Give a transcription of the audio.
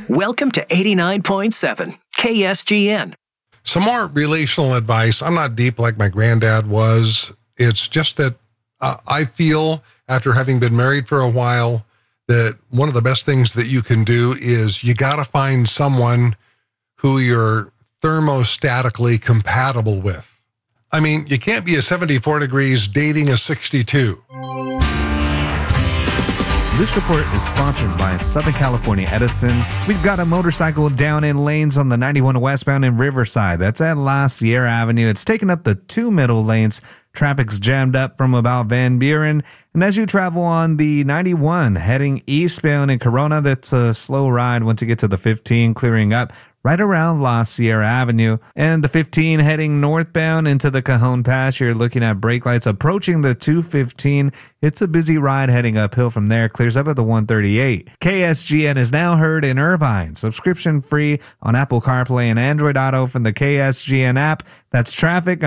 Welcome to 89.7 KSGN. Some more relational advice. I'm not deep like my granddad was. It's just that I feel, after having been married for a while, that one of the best things that you can do is you got to find someone who you're thermostatically compatible with. I mean, you can't be a 74 degrees dating a 62. This report is sponsored by Southern California Edison. We've got a motorcycle down in lanes on the 91 westbound in Riverside. That's at La Sierra Avenue. It's taken up the 2 middle lanes. Traffic's jammed up from about Van Buren. And as you travel on the 91 heading eastbound in Corona, that's a slow ride once you get to the 15, clearing up right around La Sierra Avenue. And the 15 heading northbound into the Cajon Pass, you're looking at brake lights approaching the 215. It's a busy ride heading uphill from there. Clears up at the 138. KSGN is now heard in Irvine. Subscription free on Apple CarPlay and Android Auto from the KSGN app. That's traffic